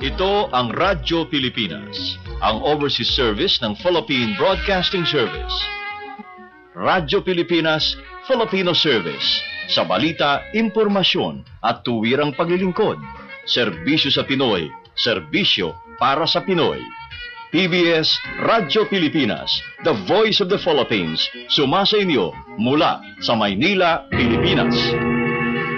Ito ang Radyo Pilipinas, ang overseas service ng Philippine Broadcasting Service. Radyo Pilipinas, Filipino Service. Sa balita, impormasyon at tuwirang paglilingkod. Serbisyo sa Pinoy, serbisyo para sa Pinoy. PBS Radyo Pilipinas, the voice of the Philippines, sumasa inyo mula sa Maynila, Pilipinas.